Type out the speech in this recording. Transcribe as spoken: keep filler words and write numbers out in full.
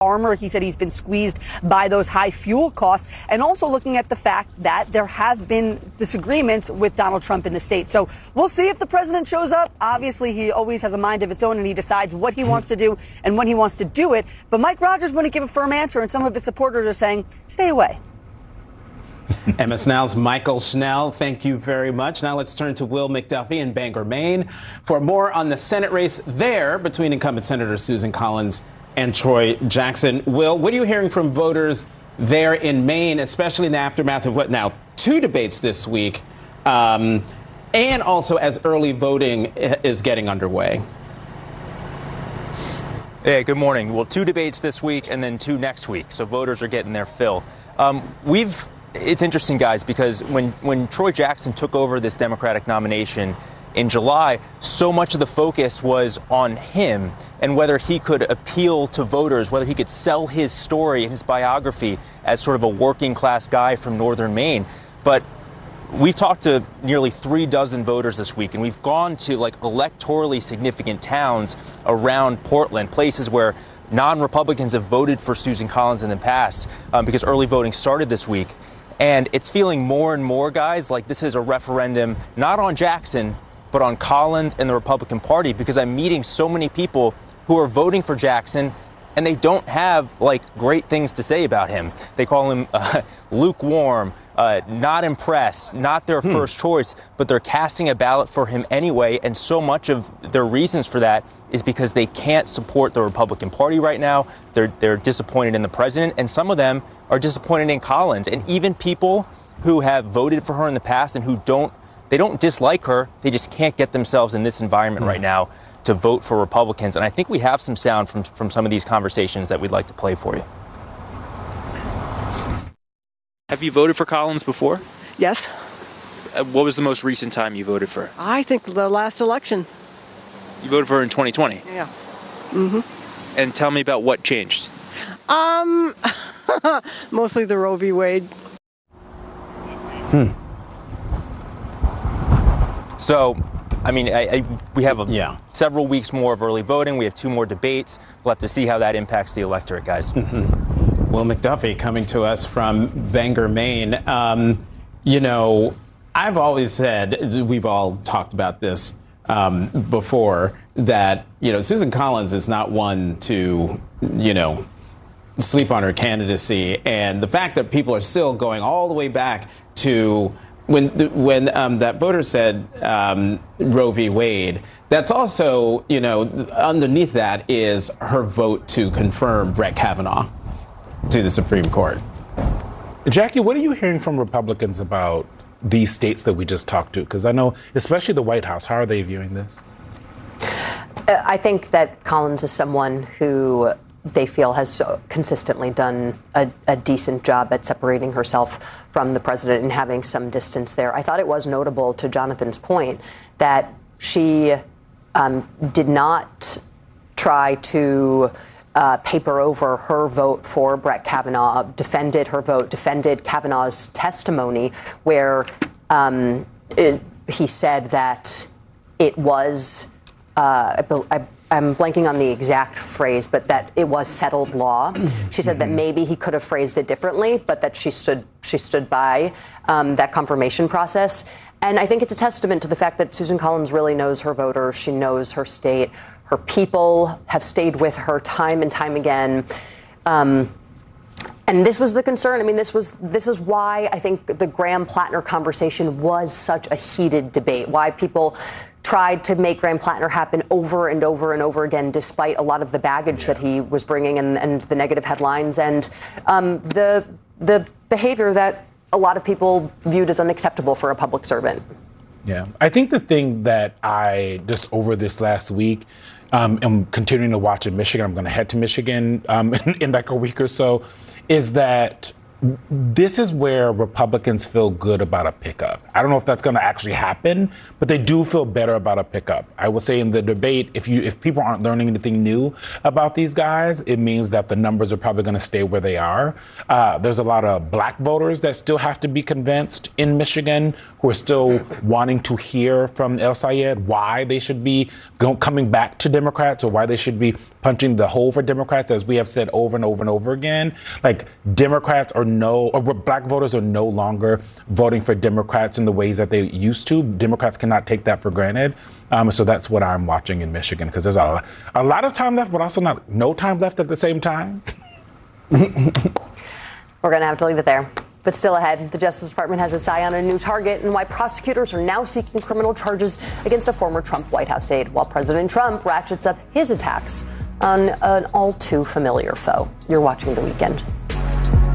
farmer. He said he's been squeezed by those high fuel costs, and also looking at the fact that there have been disagreements with Donald Trump in the state. So we'll see if the president shows up. Obviously, he always has a mind of its own, and he decides what he wants to do and when he wants to do it. But Mike Rogers wouldn't give a firm answer, and some of his supporters are saying, stay away. M S Now's Michael Schnell, thank you very much. Now let's turn to Will McDuffie in Bangor, Maine, for more on the Senate race there between incumbent Senator Susan Collins and Troy Jackson. Will, what are you hearing from voters there in Maine, especially in the aftermath of what now, two debates this week, um, and also as early voting is getting underway? Hey, good morning. Well, two debates this week and then two next week, so voters are getting their fill. Um, we've It's interesting, guys, because when, when Troy Jackson took over this Democratic nomination in July, so much of the focus was on him and whether he could appeal to voters, whether he could sell his story and his biography as sort of a working class guy from northern Maine. But we've talked to nearly three dozen voters this week, and we've gone to like electorally significant towns around Portland, places where non-Republicans have voted for Susan Collins in the past um, because early voting started this week. And it's feeling more and more, guys, like this is a referendum not on Jackson, but on Collins and the Republican Party, because I'm meeting so many people who are voting for Jackson and they don't have like great things to say about him. They call him uh, lukewarm, uh, not impressed, not their hmm. first choice, but they're casting a ballot for him anyway. And so much of their reasons for that is because they can't support the Republican Party right now. They're, they're disappointed in the president, and some of them are disappointed in Collins. And even people who have voted for her in the past and who don't, they don't dislike her, they just can't get themselves in this environment hmm. right now to vote for Republicans. And I think we have some sound from, from some of these conversations that we'd like to play for you. Have you voted for Collins before? Yes. Uh, what was the most recent time you voted for her? I think the last election. You voted for her in twenty twenty? Yeah. Mm-hmm. And tell me about what changed. Um, mostly the Roe v. Wade. Hmm. So, I mean, I, I, we have a, yeah. several weeks more of early voting. We have two more debates. We'll have to see how that impacts the electorate, guys. Mm-hmm. Will McDuffie coming to us from Bangor, Maine. Um, you know, I've always said, we've all talked about this um, before, that, you know, Susan Collins is not one to, you know, sleep on her candidacy. And the fact that people are still going all the way back to when the, when um, that voter said um, Roe v. Wade, that's also, you know, underneath that is her vote to confirm Brett Kavanaugh to the Supreme Court. Jackie, what are you hearing from Republicans about these states that we just talked to? Because I know, especially the White House, how are they viewing this? I think that Collins is someone who they feel has so consistently done a, a decent job at separating herself from the president and having some distance there. I thought it was notable, to Jonathan's point, that she um, did not try to Uh, paper over her vote for Brett Kavanaugh, defended her vote, defended Kavanaugh's testimony, where um, it, he said that it was, uh, I, I, I'm blanking on the exact phrase, but that it was settled law. She said that maybe he could have phrased it differently, but that she stood she stood by um, that confirmation process. And I think it's a testament to the fact that Susan Collins really knows her voters. She knows her state. Her people have stayed with her time and time again. Um, and this was the concern. I mean, this was this is why I think the Graham-Plattner conversation was such a heated debate, why people tried to make Graham-Plattner happen over and over and over again, despite a lot of the baggage yeah. that he was bringing and, and the negative headlines and um, the the behavior that a lot of people viewed as unacceptable for a public servant. Yeah, I think the thing that I just over this last week, um, am continuing to watch in Michigan, I'm going to head to Michigan um, in, in like a week or so, is that this is where Republicans feel good about a pickup. I don't know if that's going to actually happen, but they do feel better about a pickup. I will say in the debate, if you if people aren't learning anything new about these guys, it means that the numbers are probably going to stay where they are. Uh, there's a lot of black voters that still have to be convinced in Michigan who are still wanting to hear from El Sayed why they should be go, coming back to Democrats or why they should be punching the hole for Democrats, as we have said over and over and over again. Like, Democrats are no, or black voters are no longer voting for Democrats in the ways that they used to. Democrats cannot take that for granted. Um, so that's what I'm watching in Michigan, because there's a, a lot of time left, but also not no time left at the same time. We're going to have to leave it there. But still ahead, the Justice Department has its eye on a new target and why prosecutors are now seeking criminal charges against a former Trump White House aide, while President Trump ratchets up his attacks on an all too familiar foe. You're watching The Weekend.